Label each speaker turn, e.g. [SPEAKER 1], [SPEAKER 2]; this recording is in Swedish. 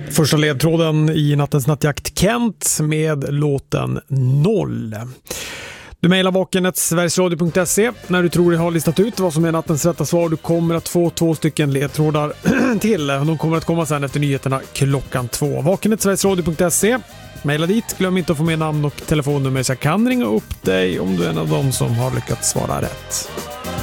[SPEAKER 1] Första ledtråden i nattens nattjakt, Kent med låten 0. Du mejlar vaken@sverigesradio.se när du tror dig ha listat ut vad som är nattens rätta svar. Du kommer att få 2 stycken ledtrådar till. De kommer att komma sen efter nyheterna klockan 2. Vaken@sverigesradio.se. Mejla dit. Glöm inte att få med namn och telefonnummer så jag kan ringa upp dig om du är en av dem som har lyckats svara rätt.